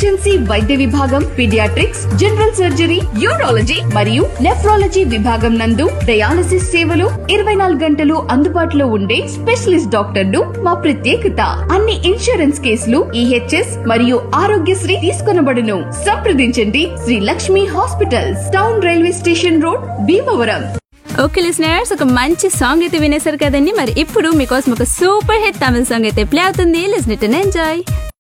Emergency వైద్య విభాగం, paediatrics, general surgery, urology మరియు నెఫ్రాలజీ విభాగం నందు డయాలసిస్ సేవలు 24 గంటలు అందుబాటులో ఉండే స్పెషలిస్ట్ డాక్టర్లు మా ప్రత్యేకత. అన్ని ఇన్సూరెన్స్ కేసులు ఈహెచ్ఎస్ మరియు ఆరోగ్యశ్రీ తీసుకొనబడును. సంప్రదించండి Shri Lakshmi hospitals, town railway station road, Bhimavaram. Okay listeners, ఒక మంచి సాంగ్ అయితే వినేశారు కదండి. మరి ఇప్పుడు మీకోసం ఒక సూపర్ హిట్ తమిళ సాంగ్ అయితే ప్లే అవుతుంది. Listen it and enjoy.